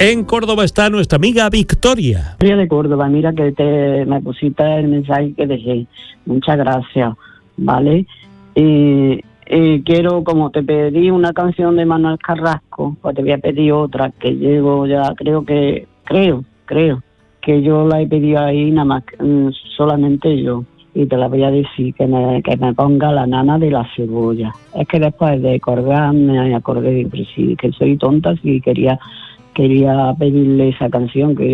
En Córdoba está nuestra amiga Victoria. Victoria de Córdoba, mira que me pusiste el mensaje que dejé. Muchas gracias, ¿vale? Quiero, como te pedí una canción de Manuel Carrasco, pues te voy a pedir otra que llevo ya, creo que yo la he pedido ahí nada más, solamente yo. Y te la voy a decir, que me ponga La nana de la cebolla. Es que después de colgar me acordé de sí, que soy tonta, sí quería pedirle esa canción que